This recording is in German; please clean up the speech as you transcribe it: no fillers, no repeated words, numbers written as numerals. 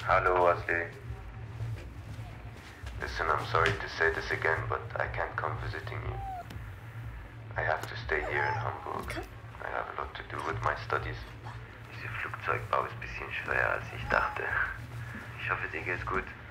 Hallo, Wesley. Listen, I'm sorry to say this again, but I can't come visiting you. I have to stay here in Hamburg. I have a lot to do with my studies. Diese Flugzeugbau ist ein bisschen schwerer als ich dachte. Ich hoffe, dir geht's gut.